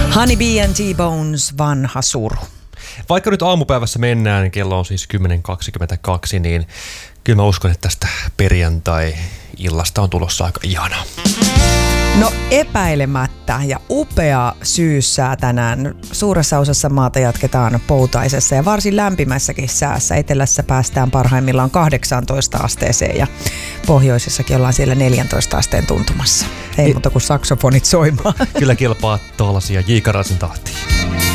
Honey Bee and T-Bones, vanha suru. Vaikka nyt aamupäivässä mennään, niin kello on siis 10.22, niin kyllä mä uskon, että tästä perjantai-illasta on tulossa aika ihanaa. No epäilemättä ja upea syyssää tänään. Suuressa osassa maata jatketaan poutaisessa ja varsin lämpimässäkin säässä. Etelässä päästään parhaimmillaan 18 asteeseen ja pohjoisessakin ollaan siellä 14 asteen tuntumassa. Ei muuta kuin saksofonit soimaan. Kyllä kelpaa tuollaisia J. Karasin tahtiin.